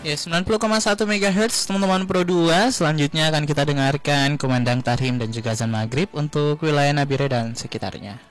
Ya, 90,1 MHz teman-teman Pro 2. Selanjutnya akan kita dengarkan kumandang Tahrim dan juga azan maghrib untuk wilayah Nabire dan sekitarnya.